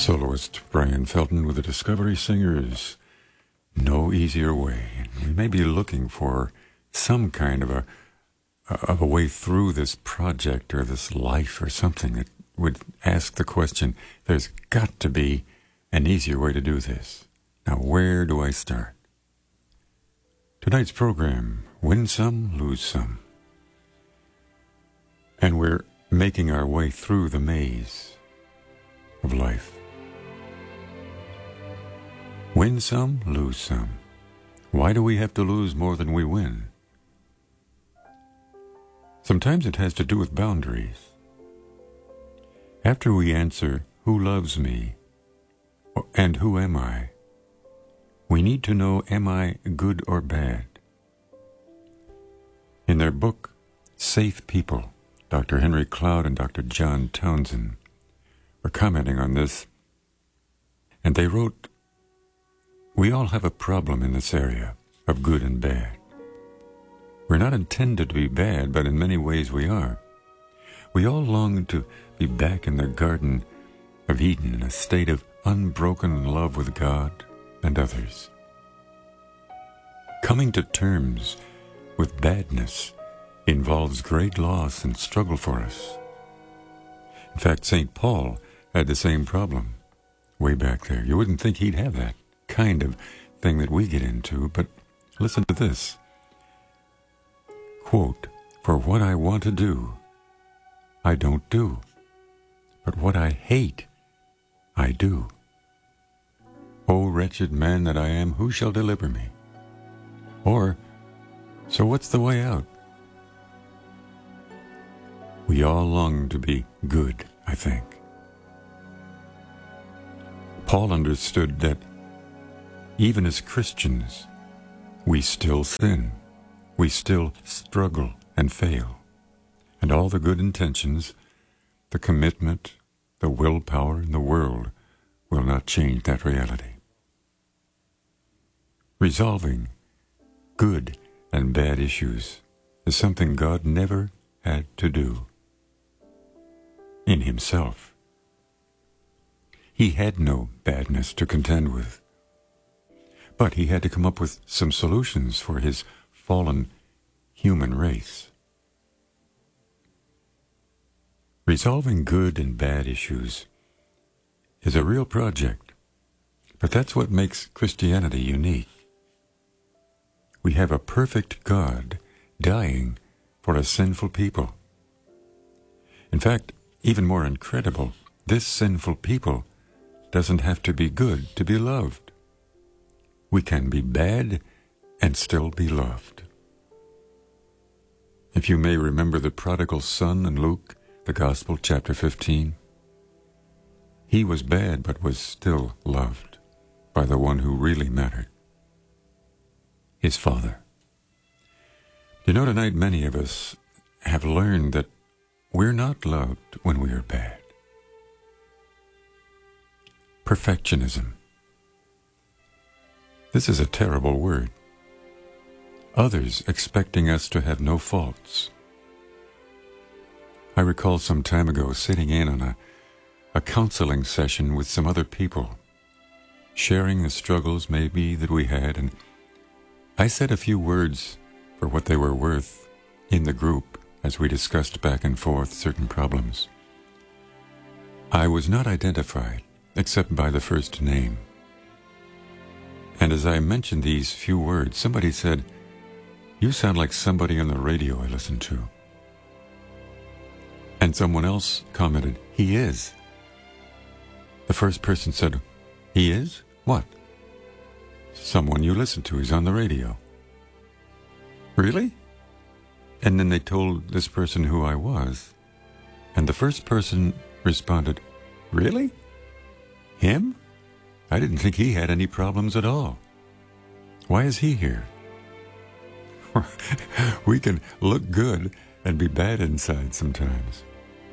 Soloist Brian Felton with the Discovery Singers, No Easier Way. And we may be looking for some kind of a way through this project or this life or something that would ask the question, there's got to be an easier way to do this. Now, where do I start? Tonight's program, Win Some, Lose Some. And we're making our way through the maze of life. Win some, lose some. Why do we have to lose more than we win? Sometimes it has to do with boundaries. After we answer, who loves me, and who am I, we need to know, am I good or bad? In their book, Safe People, Dr. Henry Cloud and Dr. John Townsend were commenting on this, and they wrote, we all have a problem in this area of good and bad. We're not intended to be bad, but in many ways we are. We all long to be back in the Garden of Eden in a state of unbroken love with God and others. Coming to terms with badness involves great loss and struggle for us. In fact, St. Paul had the same problem way back there. You wouldn't think he'd have that kind of thing that we get into, but listen to this. Quote, for what I want to do, I don't do. But what I hate, I do. O wretched man that I am, who shall deliver me? Or, so what's the way out? We all long to be good, I think. Paul understood that even as Christians, we still sin. We still struggle and fail. And all the good intentions, the commitment, the willpower in the world will not change that reality. Resolving good and bad issues is something God never had to do in himself. He had no badness to contend with. But he had to come up with some solutions for his fallen human race. Resolving good and bad issues is a real project, but that's what makes Christianity unique. We have a perfect God dying for a sinful people. In fact, even more incredible, this sinful people doesn't have to be good to be loved. We can be bad and still be loved. If you may remember the prodigal son in Luke, the Gospel, chapter 15, he was bad but was still loved by the one who really mattered, his Father. You know, tonight many of us have learned that we're not loved when we are bad. Perfectionism. This is a terrible word. Others expecting us to have no faults. I recall some time ago sitting in on a counseling session with some other people, sharing the struggles maybe that we had, and I said a few words for what they were worth in the group as we discussed back and forth certain problems. I was not identified except by the first name. And as I mentioned these few words, somebody said, you sound like somebody on the radio I listen to. And someone else commented, he is. The first person said, he is? What? Someone you listen to is on the radio. Really? And then they told this person who I was. And the first person responded, really? Him? I didn't think he had any problems at all. Why is he here? We can look good and be bad inside sometimes.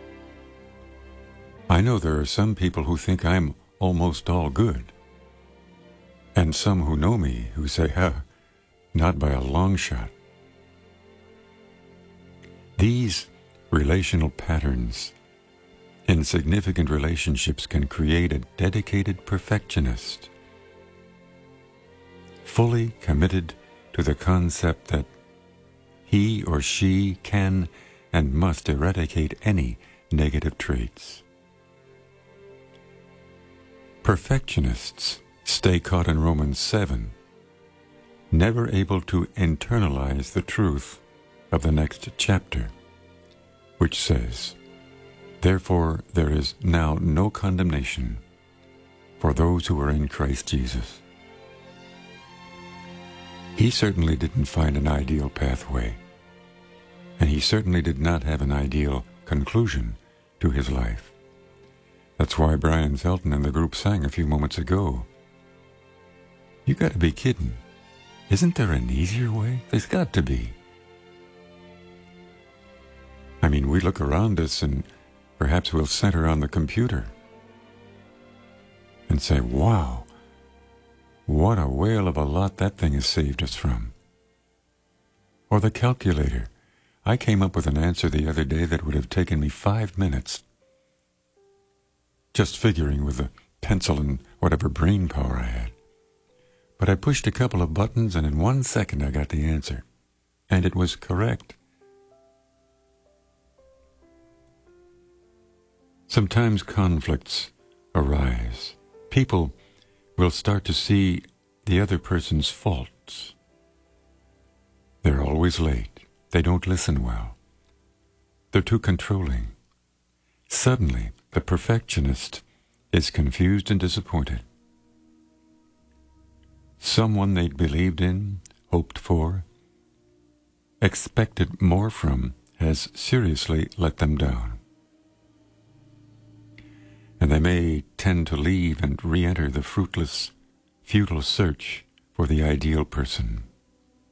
I know there are some people who think I'm almost all good. And some who know me who say, not by a long shot. These relational patterns Insignificant relationships can create a dedicated perfectionist, fully committed to the concept that he or she can and must eradicate any negative traits. Perfectionists stay caught in Romans 7, never able to internalize the truth of the next chapter, which says, "Therefore there is now no condemnation for those who are in Christ Jesus." He certainly didn't find an ideal pathway, and he certainly did not have an ideal conclusion to his life. That's why Brian Felton and the group sang a few moments ago, "You got to be kidding. Isn't there an easier way? There's got to be." I mean, we look around us and perhaps we'll center on the computer and say, "Wow, what a whale of a lot that thing has saved us from." Or the calculator. I came up with an answer the other day that would have taken me 5 minutes, just figuring with a pencil and whatever brain power I had. But I pushed a couple of buttons, and in 1 second I got the answer. And it was correct. Sometimes conflicts arise. People will start to see the other person's faults. They're always late. They don't listen well. They're too controlling. Suddenly, the perfectionist is confused and disappointed. Someone they'd believed in, hoped for, expected more from, has seriously let them down. And they may tend to leave and re-enter the fruitless, futile search for the ideal person.